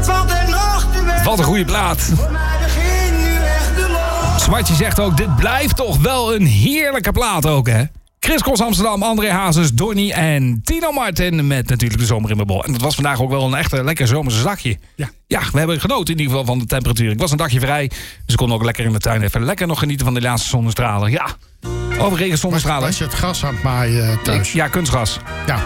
Wat een goede plaat. Zwartje zegt ook, dit blijft toch wel een heerlijke plaat ook, hè? Chris Cross Amsterdam, André Hazes, Donnie en Tino Martin met natuurlijk de zomer in mijn bol. En dat was vandaag ook wel een echt lekker zomerse dagje. Ja, we hebben genoten in ieder geval van de temperatuur. Ik was een dagje vrij, dus ik kon ook lekker in de tuin even lekker nog genieten van de laatste zonnestralen. Ja, over regen zonnestralen. Was je het gras aan het maaien thuis? Ja, kunstgras. Ja.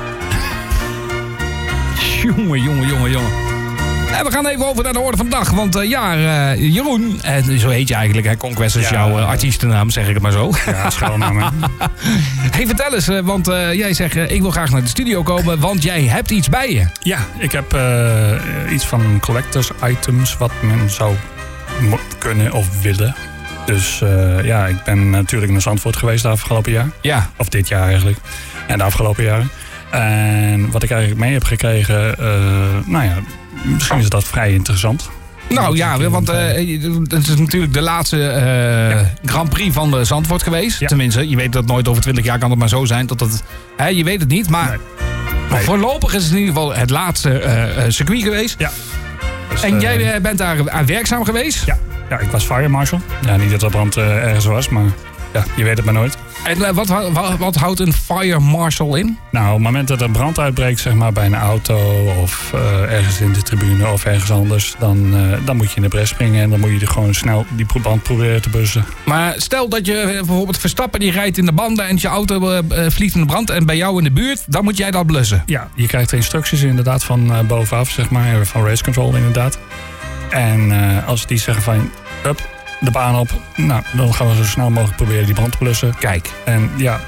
Jongen. En we gaan even over naar de orde van de dag. Want Jeroen, zo heet je eigenlijk, hè? Conquest is jouw artiestennaam, zeg ik het maar zo. Ja, schuilnaam. Hey, vertel eens, want jij zegt, ik wil graag naar de studio komen, want jij hebt iets bij je. Ja, ik heb iets van collectors items wat men zou kunnen of willen. Dus ik ben natuurlijk naar Zandvoort geweest de afgelopen jaar. Ja. Of dit jaar eigenlijk. En de afgelopen jaren. En wat ik eigenlijk mee heb gekregen, misschien is dat vrij interessant. Nou ja, want het is natuurlijk de laatste Grand Prix van de Zandvoort geweest. Ja. Tenminste, je weet dat nooit over 20 jaar kan het maar zo zijn. Je weet het niet, maar voorlopig is het in ieder geval het laatste circuit geweest. Ja. Dus, en jij bent daar aan werkzaam geweest? Ja, ik was fire marshal. Ja, niet dat er brand ergens was, maar ja, je weet het maar nooit. En wat houdt een fire marshal in? Nou, op het moment dat er brand uitbreekt, zeg maar bij een auto of ergens in de tribune of ergens anders, dan moet je in de bres springen en dan moet je er gewoon snel die brand proberen te blussen. Maar stel dat je bijvoorbeeld Verstappen die rijdt in de banden en je auto vliegt in de brand en bij jou in de buurt, dan moet jij dat blussen. Ja, je krijgt instructies inderdaad van bovenaf, zeg maar, van race control inderdaad. En als die zeggen van, de baan op. Nou, dan gaan we zo snel mogelijk proberen die brand te blussen. Kijk. En ja.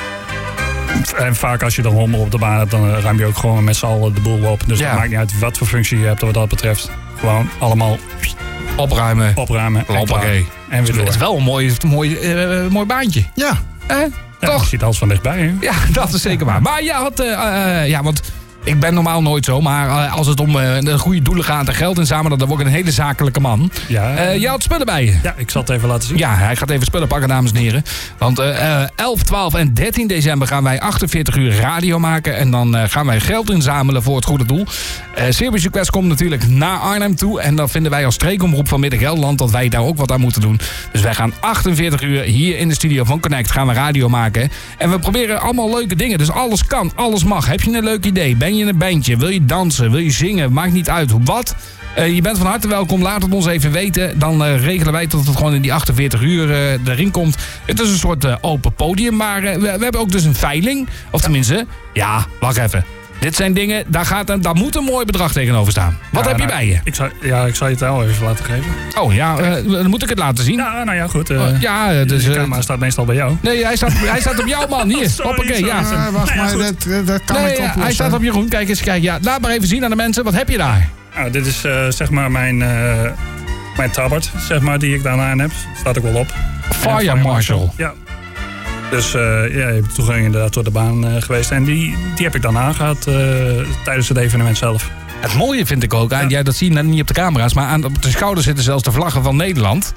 En vaak als je dan rommel op de baan hebt, dan ruim je ook gewoon met z'n allen de boel op. Dus het maakt niet uit wat voor functie je hebt wat dat betreft. Gewoon allemaal opruimen. Hoppakee. En weer door. Het is wel een mooi baantje. Ja. Toch? Je ziet alles van dichtbij, hè? Ja, dat is zeker waar. Maar je had, want ik ben normaal nooit zo, maar als het om de goede doelen gaat en geld inzamelen, dan word ik een hele zakelijke man. Ja. Jij had spullen bij je. Ja, ik zal het even laten zien. Ja, hij gaat even spullen pakken, dames en heren. Want 11, 12 en 13 december gaan wij 48 uur radio maken. En dan gaan wij geld inzamelen voor het goede doel. Serious Request komt natuurlijk naar Arnhem toe. En dan vinden wij als streekomroep van Midden-Gelderland dat wij daar ook wat aan moeten doen. Dus wij gaan 48 uur hier in de studio van Connect gaan we radio maken. En we proberen allemaal leuke dingen. Dus alles kan, alles mag. Heb je een leuk idee? Ben je in een bandje? Wil je dansen? Wil je zingen? Maakt niet uit wat. Je bent van harte welkom. Laat het ons even weten. Dan regelen wij dat het gewoon in die 48 uur erin komt. Het is een soort open podium. Maar we hebben ook dus een veiling. Of tenminste, wacht even. Dit zijn dingen, daar moet een mooi bedrag tegenover staan. Wat heb je bij je? Ik zal je het wel even laten geven. Oh ja, dan moet ik het laten zien. Ja, nou ja, goed. Dus, de camera staat meestal bij jou. Nee, hij staat op jou, man. Hier, hoppakee. Ja. Wacht maar, dat kan ik oplossen. Hij staat op Jeroen. Kijk eens, ja, laat maar even zien aan de mensen. Wat heb je daar? Nou, dit is zeg maar mijn tabard, zeg maar, die ik daarna aan heb. Staat ook wel op. Fire Marshal. Ja. Dus je hebt toegang inderdaad door de baan geweest. En die heb ik dan aangehad tijdens het evenement zelf. Het mooie vind ik ook, dat zie je niet op de camera's, maar op de schouder zitten zelfs de vlaggen van Nederland.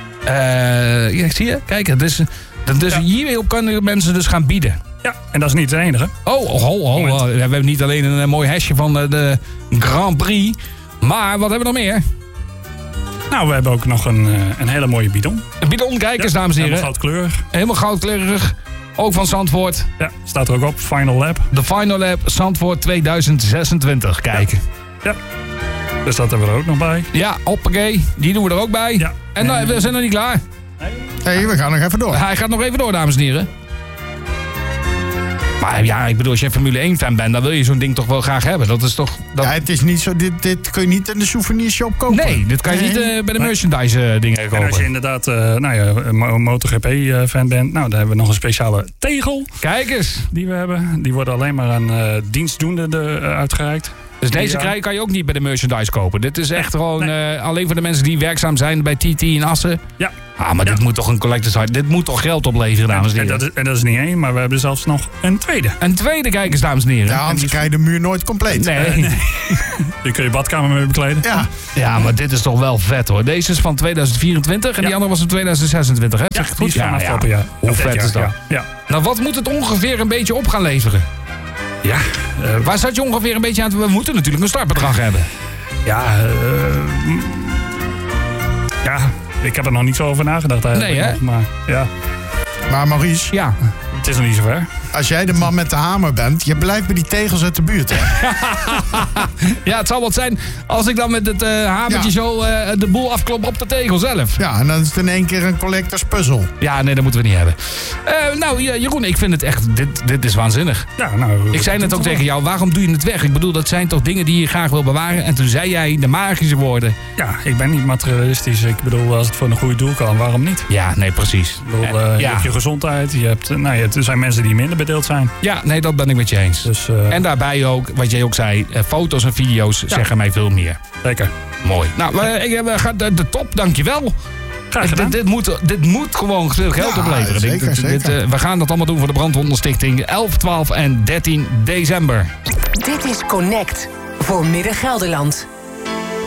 Zie je? Kijk, dus hierop kunnen mensen dus gaan bieden. Ja, en dat is niet het enige. We hebben niet alleen een mooi hesje van de Grand Prix, maar wat hebben we nog meer? Nou, we hebben ook nog een hele mooie bidon. Een bidon, kijk eens, dames en heren. Helemaal goudkleurig. Ook van Zandvoort. Ja, staat er ook op. Final Lab. De Final Lab Zandvoort 2026. Kijk. Ja. Dus dat hebben we er ook nog bij. Ja, hoppakee. Die doen we er ook bij. Ja. En we zijn nog niet klaar. Nee, we gaan nog even door. Hij gaat nog even door, dames en heren. Maar ja, ik bedoel, als je een Formule 1-fan bent, dan wil je zo'n ding toch wel graag hebben. Dat is toch... Ja, het is niet zo, dit kun je niet in de souvenirshop kopen. Nee, dit kan je niet bij de merchandise dingen kopen. En als je inderdaad een MotoGP-fan bent, nou, dan hebben we nog een speciale tegel. Kijk eens. Die we hebben. Die worden alleen maar aan dienstdoenden uitgereikt. Dus deze kan je ook niet bij de merchandise kopen. Dit is echt gewoon alleen voor de mensen die werkzaam zijn bij TT in Assen. Ja. Maar dit moet toch een collectors item. Dit moet toch geld opleveren, dames en heren. En dat is niet één, maar we hebben zelfs nog een tweede. Een tweede, kijk eens, dames en heren. Ja, anders krijg je de muur nooit compleet. Nee. Die kun je badkamer mee bekleden. Ja, maar dit is toch wel vet, hoor. Deze is van 2024 en die andere was van 2026, hè? Ja, goed van afgelopen jaar. Hoe vet is dat? Ja. Nou, wat moet het ongeveer een beetje op gaan leveren? Ja. Waar zat je ongeveer een beetje aan? We moeten natuurlijk een startbedrag hebben. Ja, ik heb er nog niet zo over nagedacht eigenlijk. Nee, hè? Maar ja, Maar Maurice, Ja. het is nog niet zover. als jij de man met de hamer bent, je blijft bij die tegels uit de buurt, hè? Ja, het zal wat zijn als ik dan met het hamertje zo de boel afklop op de tegel zelf. Ja, en dan is het in één keer een collectors puzzel. Ja, nee, dat moeten we niet hebben. Nou, Jeroen, ik vind het echt... Dit is waanzinnig. Ja, nou, Ik zei net ook tegen jou, waarom doe je het weg? Ik bedoel, dat zijn toch dingen die je graag wil bewaren? En toen zei jij de magische woorden. Ja, ik ben niet materialistisch. Ik bedoel, als het voor een goed doel kan, waarom niet? Ja, nee, precies. Ik bedoel, je hebt je gezondheid. Er zijn mensen die minder bedeeld zijn. Ja, nee, dat ben ik met je eens. Dus, En daarbij ook, wat jij ook zei, foto's en video's zeggen mij veel meer. zeker. Mooi. Nou, ik ga de top, dankjewel. Graag gedaan. Dit moet gewoon veel geld Ja, opleveren. zeker. We gaan dat allemaal doen voor de Brandwondenstichting. 11, 12 en 13 december. Dit is Connect voor Midden-Gelderland.